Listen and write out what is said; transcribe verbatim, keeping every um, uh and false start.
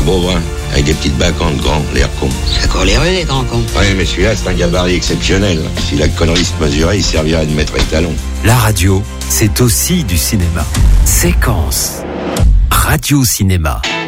Un beau brun, avec des petites bacantes grands, l'air con. Ça court les rues, les grands cons. Oui, mais celui-là, c'est un gabarit exceptionnel. Si la connerie se mesurait, il servirait de maître étalon. La radio, c'est aussi du cinéma. Séquence. Radio Cinéma.